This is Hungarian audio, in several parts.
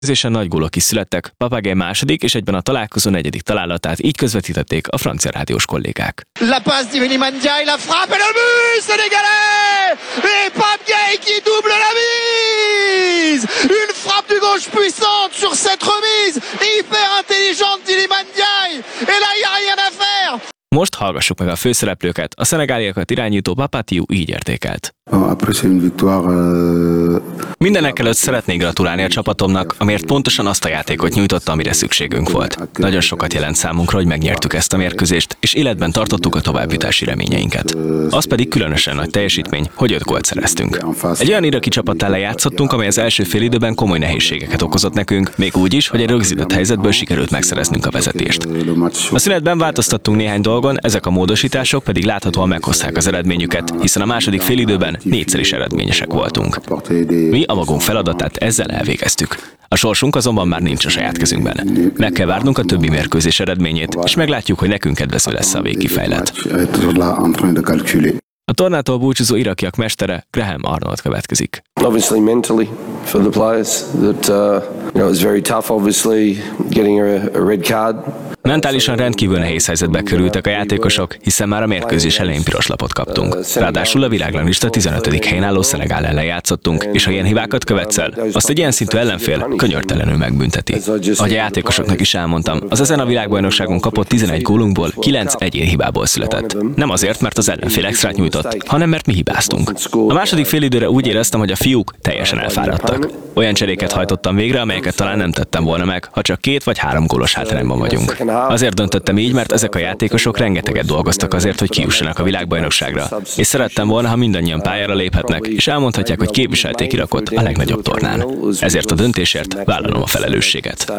mérkőzésen nagy gólok is születtek, Papagé második és egyben a találkozó negyedik találatát így közvetítették a francia rádiós kollégák. La passe d'Iliman Ndiaye, la frappe et le but sénégalais! Et Pape Gueye qui double la mise! Une frappe du gauche puissante sur cette remise hyper intelligente d'Iliman Ndiaye! Et là, il n'y a rien à faire! Most hallgassuk meg a főszereplőket, a szenegáliakat irányító Papatiou így értékelt. Mindenekelőtt szeretnék gratulálni a csapatomnak, amiért pontosan azt a játékot nyújtotta, amire szükségünk volt. Nagyon sokat jelent számunkra, hogy megnyertük ezt a mérkőzést, és életben tartottuk a továbbjutási reményeinket. Az pedig különösen nagy teljesítmény, hogy 5 gólt szereztünk. Egy olyan iraki csapat ellen játszottunk, amely az első félidőben komoly nehézségeket okozott nekünk, még úgy is, hogy egy rögzített helyzetből sikerült megszereznünk a vezetést. A szünetben változtattunk néhány dolgon, ezek a módosítások pedig láthatóan meghozták az eredményüket, hiszen a második félidőben 4-szer is eredményesek voltunk. Mi a magunk feladatát ezzel elvégeztük. A sorsunk azonban már nincs a saját kezünkben. Meg kell várnunk a többi mérkőzés eredményét, és meglátjuk, hogy nekünk kedvező lesz a végkifejlet. A tornától búcsúzó irakiak mestere Graham Arnold következik. Obviously mentally for the players that it was very tough obviously getting a red card. Mentálisan rendkívül nehéz helyzetbe kerültek a játékosok, hiszen már a mérkőzés elején piros lapot kaptunk. Ráadásul a világranglista 15. helyen álló Szenegál ellen játszottunk, és ha ilyen hibákat követsz el, azt egy ilyen szintű ellenfél könyörtelenül megbünteti. Ahogy a játékosoknak is elmondtam, az ezen a világbajnokságon kapott 11 gólunkból 9 egyén hibából született. Nem azért, mert az ellenfél extrát nyújtott, hanem mert mi hibáztunk. A második félidőre úgy éreztem, hogy a fiúk teljesen elfáradtak. Olyan cseréket hajtottam végre, amelyeket talán nem tettem volna meg, ha csak 2 vagy 3 gólos hátrányban vagyunk. Azért döntöttem így, mert ezek a játékosok rengeteget dolgoztak azért, hogy kijussanak a világbajnokságra, és szerettem volna, ha mindannyian pályára léphetnek, és elmondhatják, hogy képviselték Irakot a legnagyobb tornán. Ezért a döntésért vállalom a felelősséget.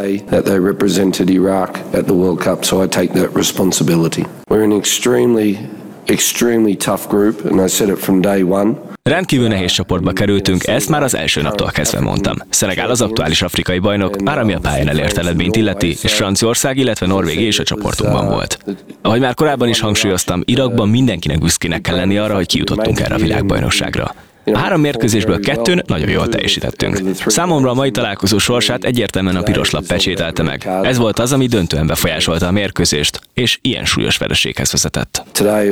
Extremely tough group, and I said it from day one. Rendkívül nehéz csoportba kerültünk, ezt már az első naptól kezdve mondtam. Szenegál az aktuális afrikai bajnok, már ami a pályán elért eredményt illeti, és Franciaország, illetve Norvégia is a csoportunkban volt. Ahogy már korábban is hangsúlyoztam, Irakban mindenkinek büszkének kell lenni arra, hogy kijutottunk erre a világbajnokságra. A 3 mérkőzésből 2-n nagyon jól teljesítettünk. Számomra a mai találkozó sorsát egyértelműen a piros lap pecsételte meg. Ez volt az, ami döntően befolyásolta a mérkőzést, és ilyen súlyos vereséghez vezetett.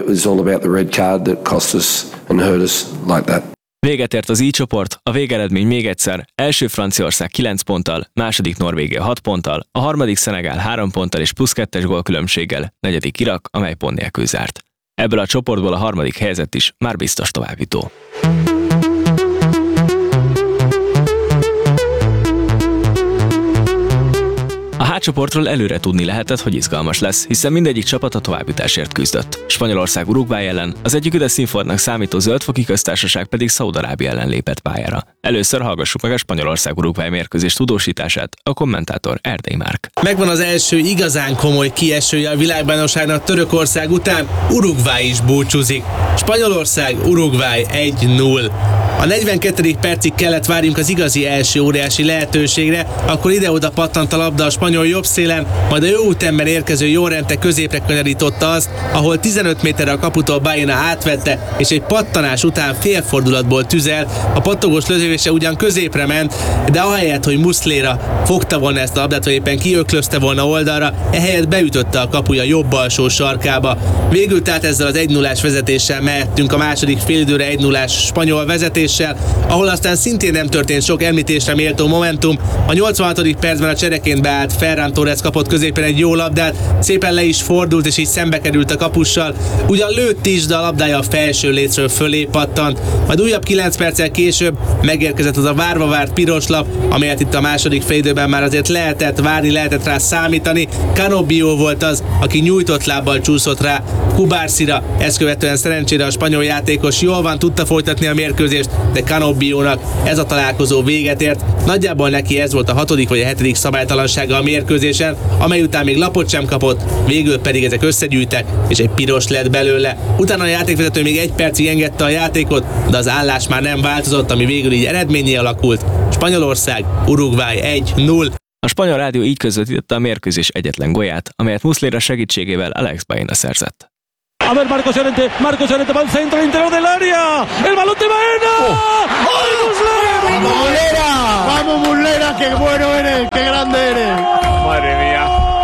Véget ért az I csoport, a végeredmény még egyszer: első Franciaország 9 ponttal, második Norvégia 6 ponttal, a harmadik Szenegál 3 ponttal és plusz 2-es gólkülönbséggel, negyedik Irak, amely pont nélkül zárt. Ebből a csoportból a harmadik helyzet is már biztos továbbjutó. A H csoportról előre tudni lehetett, hogy izgalmas lesz, hiszen mindegyik csapat a továbbjutásért küzdött. Spanyolország Uruguay ellen, az egyiküde színfoltnak számító Zöld-foki Köztársaság pedig Szaúd-Arábia ellen lépett pályára. Először hallgassuk meg a Spanyolország-Uruguay mérkőzés tudósítását, a kommentátor Erdei Márk. Megvan az első igazán komoly kiesője a világbajnokságnak Törökország után, Uruguay is búcsúzik. Spanyolország, Uruguay 1-0. A 42. percig kellett várjunk az igazi első óriási lehetőségre, akkor ide-oda pattant a labda a spanyol jobb szélen, majd a jó útemben érkező Llorente középre kanyarította azt, ahol 15 méterre a kaputól Baena átvette, és egy pattanás után félfordulatból tüzelt. A pattogós lövölése ugyan középre ment, de ahelyett, hogy Muslera fogta volna ezt a labdát, vagy éppen kiöklözte volna oldalra, ehelyett beütötte a kapuja jobb alsó sarkába. Végül tehát ezzel az 1-0-ás vezetéssel mehettünk a második félidőre, 1-0-ás spanyol vezetéssel, ahol aztán szintén nem történt sok említésre méltó momentum. A 86. percben a csereként beállt Ferran Torres kapott középen egy jó labdát, szépen le is fordult, és így szembe került a kapussal. Ugyan lőtt is, de a labdája a felső lécről fölé pattant. Majd újabb 9 perccel később megérkezett az a várva várt piros lap, amelyet itt a második félidőben már azért lehetett várni, lehetett rá számítani. Canobbio volt az, aki nyújtott lábbal csúszott rá Kubarsira, ezt követően szerencsére a spanyol játékos jól van, tudta folytatni a mérkőzést, de Canobbiónak ez a találkozó véget ért. Nagyjából neki ez volt a 6. vagy a 7. szabálytalansága a mérkőzésen, amely után még lapot sem kapott, végül pedig ezek összegyűjtek, és egy piros lett belőle. Utána a játékvezető még 1 percig engedte a játékot, de az állás már nem változott, ami végül így eredménnyé alakult. Spanyolország, Uruguay 1-0. A spanyol rádió így közvetítette a mérkőzés egyetlen gólját, amelyet Muslera segítségével Alex Baena szerzett. A ver, Marcos Llorente va al centro, al interior del área. El balón de Baena. ¡Ay, Muslera! ¡Vamos, Muslera! ¡Vamos, Muslera! ¡Qué bueno eres! ¡Qué grande eres! Madre mía.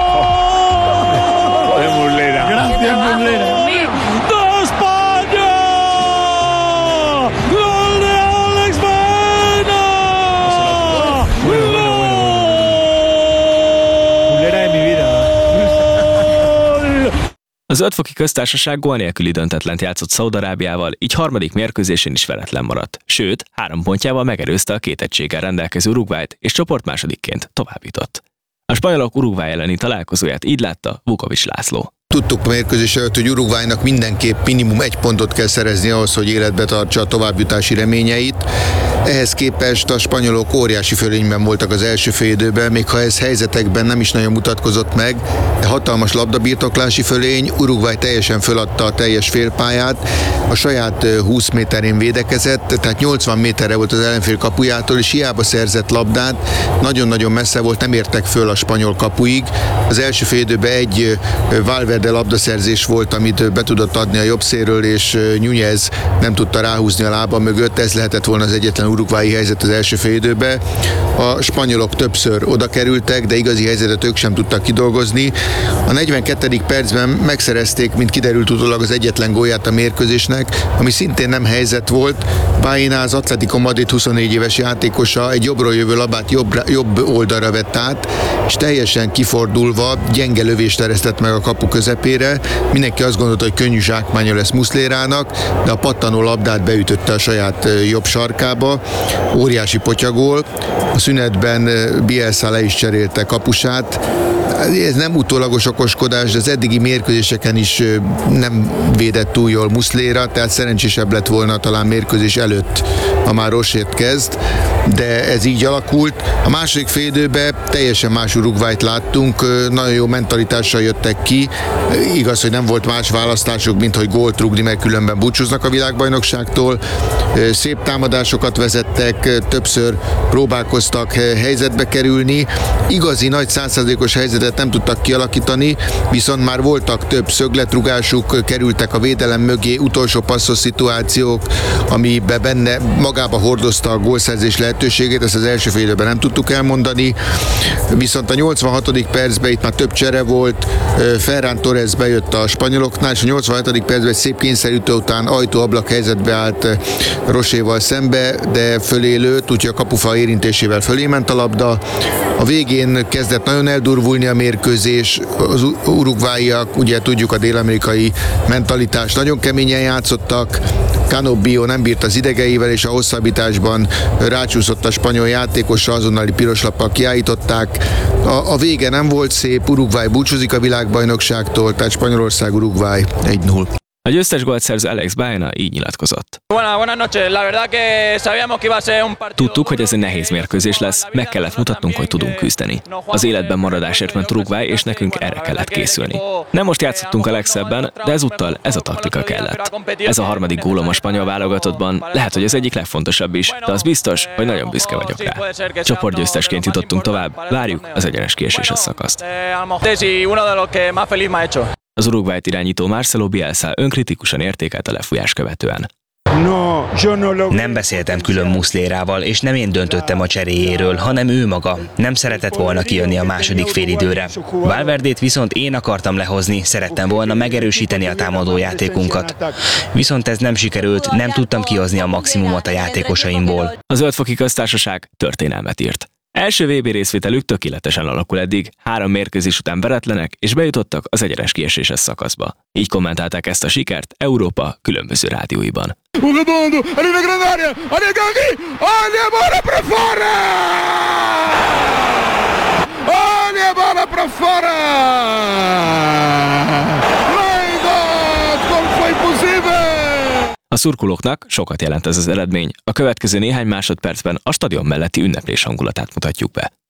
Joder, Muslera. Gracias, Muslera. ¡De España! ¡Gol de Alex Baena! Muslera de mi vida. A Zöldfoki Köztársaság gól nélküli döntetlent játszott Szaúd-Arábiával, így harmadik mérkőzésén is veretlen maradt. Sőt, 3 pontjával megelőzte a 2 egységgel rendelkező Uruguayt, és csoportmásodikként továbbjutott. A spanyolok Uruguay elleni találkozóját így látta Vukovics László. Tudtuk a mérkőzés előtt, hogy Uruguaynak mindenképp minimum 1 pontot kell szerezni ahhoz, hogy életbe tartsa a továbbjutási reményeit. Ehhez képest a spanyolok óriási fölényben voltak az első félidőben, még ha ez helyzetekben nem is nagyon mutatkozott meg, de hatalmas labdabirtoklási fölény, Uruguay teljesen föladta a teljes félpályát, a saját 20 méterén védekezett, tehát 80 méterre volt az ellenfél kapujától, és hiába szerzett labdát, nagyon-nagyon messze volt, nem értek föl a spanyol kapuig. Az első félidőben egy Valverde labdaszerzés volt, amit be tudott adni a jobb szélről, és Núñez nem tudta ráhúzni a lába mögött, ez lehetett volna az egyetlen uruguayi helyzet az első félidőben. A spanyolok többször oda kerültek, de igazi helyzetet ők sem tudtak kidolgozni. A 42. percben megszerezték, mint kiderült utólag, az egyetlen gólját a mérkőzésnek, ami szintén nem helyzet volt. Baena, az Atlético Madrid 24 éves játékosa egy jobbról jövő labát jobb oldalra vett át, és teljesen kifordulva gyenge lövést eresztett meg a kapu közepére. Mindenki azt gondolta, hogy könnyű zsákmánya lesz Muslerának, de a pattanó labdát beütötte a saját jobb sarkába. Óriási potyagól. A szünetben Bielsa le is cserélte kapusát. Ez nem utólagos okoskodás, de az eddigi mérkőzéseken is nem védett túl jól Muslera, tehát szerencsésebb lett volna talán mérkőzés előtt, ha már Rosét kezd, de ez így alakult. A második félidőben teljesen más Uruguayt láttunk, nagyon jó mentalitással jöttek ki, igaz, hogy nem volt más választásuk, mint hogy gólt rúgni, mert különben búcsúznak a világbajnokságtól. Szép támadásokat vezettek, többször próbálkoztak helyzetbe kerülni, igazi nagy 100%-os helyzetet nem tudtak kialakítani, viszont már voltak több szögletrugásuk, kerültek a védelem mögé, utolsó passzos szituációk, amiben benne magába hordozta a gólszerzés lehetőségét, ezt az első fél időben nem tudtuk elmondani, viszont a 86. percben itt már több csere volt, Ferran Torres bejött a spanyoloknál, és a 87. percben egy szép kényszerítő után ajtó-ablak helyzetbe állt Roséval szembe, de fölé lőtt, úgyhogy a kapufa érintésével fölé ment a labda. A végén kezdett nagyon eldurvulni a mérkőzés, az uruguayiak, ugye tudjuk a dél-amerikai mentalitás, nagyon keményen játszottak, Canobio nem bírt az idegeivel, és a hosszabbításban rácsúszott a spanyol játékosra, azonnali piros lappal kiállították. A vége nem volt szép, Uruguay búcsúzik a világbajnokságtól, tehát Spanyolország-Uruguay 1-0. A győztes gólt szerző Alex Baena így nyilatkozott. Tudtuk, hogy ez egy nehéz mérkőzés lesz, meg kellett mutatnunk, hogy tudunk küzdeni. Az életben maradásért ment Uruguay, és nekünk erre kellett készülni. Nem most játszottunk a legszebben, de ezúttal ez a taktika kellett. Ez a harmadik gólom a spanyol válogatottban, lehet, hogy az egyik legfontosabb is, de az biztos, hogy nagyon büszke vagyok rá. Csoportgyőztesként jutottunk tovább, várjuk az egyenes kieséses szakaszt. Az Uruguayt irányító Marcelo Bielsa önkritikusan értékelt a lefújás követően. Nem beszéltem külön Muslerával, és nem én döntöttem a cseréjéről, hanem ő maga. Nem szeretett volna kijönni a második félidőre. Valverdét viszont én akartam lehozni, szerettem volna megerősíteni a támadójátékunkat. Viszont ez nem sikerült, nem tudtam kihozni a maximumot a játékosaimból. A Zöldfoki Köztársaság történelmet írt. Első VB részvételük tökéletesen alakul eddig, 3 mérkőzés után veretlenek, és bejutottak az egyenes kieséses szakaszba. Így kommentálták ezt a sikert Európa különböző rádióiban. A szurkolóknak sokat jelent ez az eredmény. A következő néhány másodpercben a stadion melletti ünneplés hangulatát mutatjuk be.